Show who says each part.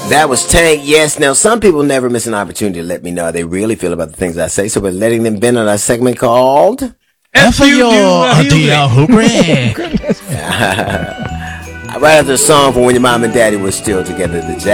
Speaker 1: That was Tank. Yes. Now, some people never miss an opportunity to let me know how they really feel about the things I say. So we're letting them vent on our segment called
Speaker 2: FU
Speaker 1: right after the song from When Your Mom and Daddy were still together, the Jack